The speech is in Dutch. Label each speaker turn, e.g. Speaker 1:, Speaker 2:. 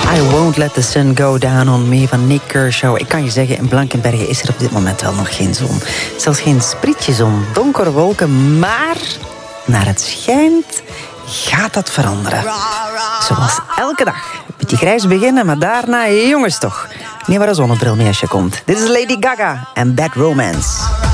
Speaker 1: I Won't Let the Sun Go Down on Me van Nick Kershaw. Ik kan je zeggen, in Blankenberge is er op dit moment wel nog geen zon. Zelfs geen sprietje zon. Donkere wolken, maar naar het schijnt gaat dat veranderen. Zoals elke dag. Een beetje grijs beginnen, maar daarna, jongens toch. Niet waar een zonnebril mee als je komt. Dit is Lady Gaga en Bad Romance.